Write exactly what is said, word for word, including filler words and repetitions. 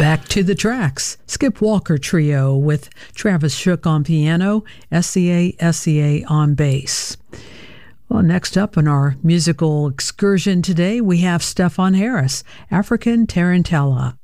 Back to the tracks. Skip Walker Trio with Travis Shook on piano, S E A S E A on bass. Well, next up on our musical excursion today, we have Stefon Harris, African Tarantella.